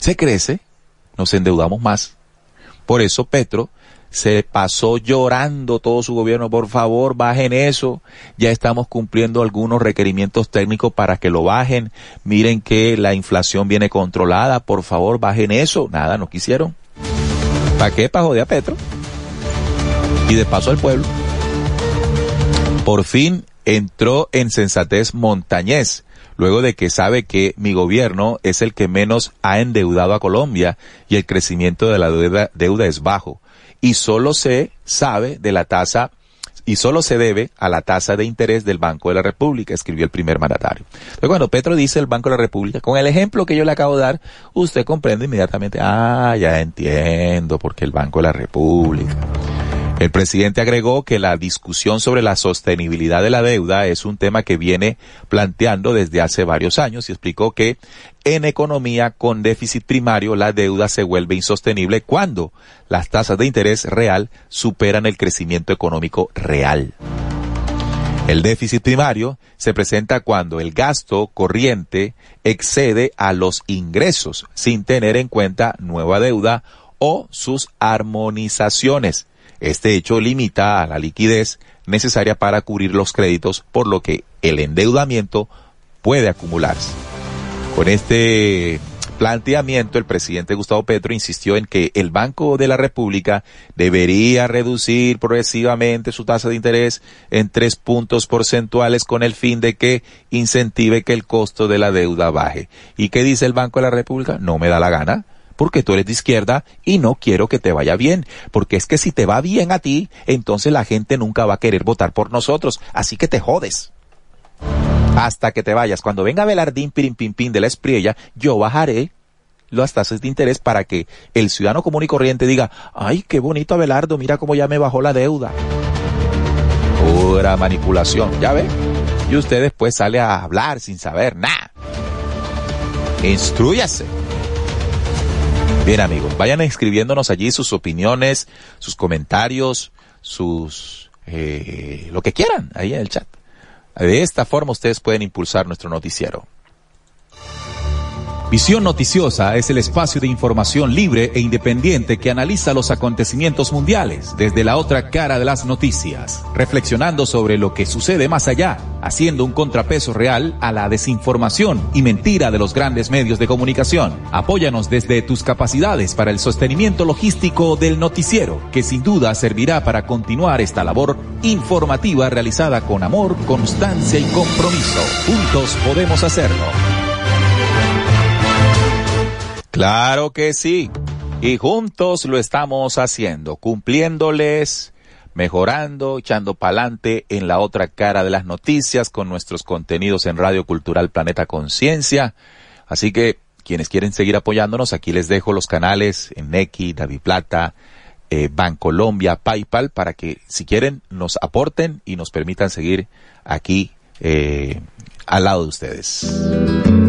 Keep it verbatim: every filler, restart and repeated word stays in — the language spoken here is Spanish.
se crece, nos endeudamos más. Por eso Petro se pasó llorando todo su gobierno, por favor, bajen eso, ya estamos cumpliendo algunos requerimientos técnicos para que lo bajen, miren que la inflación viene controlada, por favor, bajen eso. Nada, no quisieron. ¿Para qué? Para joder a Petro. Y de paso al pueblo. Por fin entró en sensatez Montañez, luego de que sabe que mi gobierno es el que menos ha endeudado a Colombia y el crecimiento de la deuda, deuda es bajo. Y solo se sabe de la tasa, y solo se debe a la tasa de interés del Banco de la República, escribió el primer mandatario. Entonces, cuando Petro dice el Banco de la República, con el ejemplo que yo le acabo de dar, usted comprende inmediatamente, ah, ya entiendo por qué el Banco de la República. El presidente agregó que la discusión sobre la sostenibilidad de la deuda es un tema que viene planteando desde hace varios años y explicó que en economía con déficit primario la deuda se vuelve insostenible cuando las tasas de interés real superan el crecimiento económico real. El déficit primario se presenta cuando el gasto corriente excede a los ingresos sin tener en cuenta nueva deuda o sus armonizaciones. Este hecho limita a la liquidez necesaria para cubrir los créditos, por lo que el endeudamiento puede acumularse. Con este planteamiento, el presidente Gustavo Petro insistió en que el Banco de la República debería reducir progresivamente su tasa de interés en tres puntos porcentuales con el fin de que incentive que el costo de la deuda baje. ¿Y qué dice el Banco de la República? No me da la gana, porque tú eres de izquierda y no quiero que te vaya bien, porque es que si te va bien a ti, entonces la gente nunca va a querer votar por nosotros, así que te jodes. Hasta que te vayas. Cuando venga Abelardín Pirin Pin Pin de la Espriella, yo bajaré las tasas de interés para que el ciudadano común y corriente diga, ay, qué bonito Abelardo, mira cómo ya me bajó la deuda. Pura manipulación, ¿ya ve? Y usted después sale a hablar sin saber nada. Instrúyase. Bien, amigos, vayan escribiéndonos allí sus opiniones, sus comentarios, sus eh, lo que quieran ahí en el chat. De esta forma ustedes pueden impulsar nuestro noticiero. Visión Noticiosa es el espacio de información libre e independiente que analiza los acontecimientos mundiales desde la otra cara de las noticias, reflexionando sobre lo que sucede más allá, haciendo un contrapeso real a la desinformación y mentira de los grandes medios de comunicación. Apóyanos desde tus capacidades para el sostenimiento logístico del noticiero, que sin duda servirá para continuar esta labor informativa realizada con amor, constancia y compromiso. Juntos podemos hacerlo. Claro que sí, y juntos lo estamos haciendo, cumpliéndoles, mejorando, echando pa'lante en la otra cara de las noticias con nuestros contenidos en Radio Cultural Planeta Conciencia. Así que quienes quieren seguir apoyándonos, aquí les dejo los canales en Nequi, Daviplata, eh, Bancolombia, PayPal, para que si quieren nos aporten y nos permitan seguir aquí eh, al lado de ustedes.